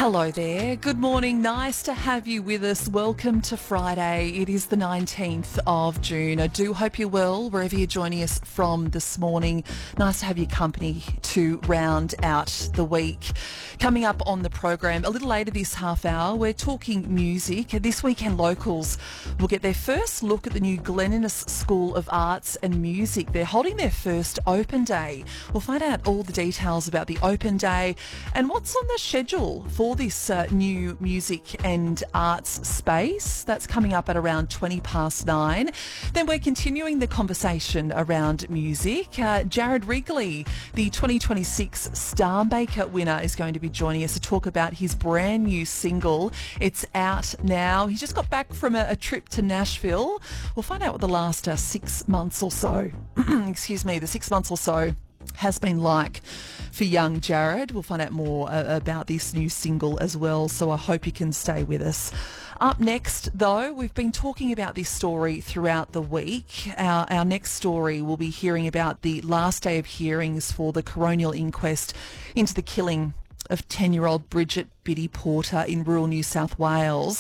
Hello there. Good morning. Nice to have you with us. Welcome to Friday. It is the 19th of June. I do hope you're well wherever you're joining us from this morning. Nice to have your company to round out the week. Coming up on the program a little later this half hour, we're talking music. This weekend locals will get their first look at the new Glen Innes School of Arts and Music. They're holding their first open day. We'll find out all the details about the open day and what's on the schedule for this new music and arts space. That's coming up at around 9:20. Then we're continuing the conversation around music. Jared Wrigley, the 2026 Starmaker winner, is going to be joining us to talk about his brand new single. It's out now. He just got back from a trip to Nashville. We'll find out what the last 6 months or so, the 6 months or so has been like for young Jared. We'll find out more about this new single as well, so I hope you can stay with us. Up next, though, we've been talking about this story throughout the week. Our next story, we'll be hearing about the last day of hearings for the coronial inquest into the killing of 10-year-old Bridget Biddy Porter in rural New South Wales.